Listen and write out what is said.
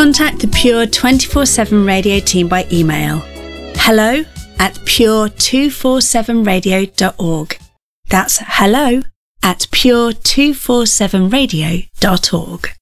Contact the Pure 24/7 Radio team by email hello@pure247radio.org. That's hello@pure247radio.org.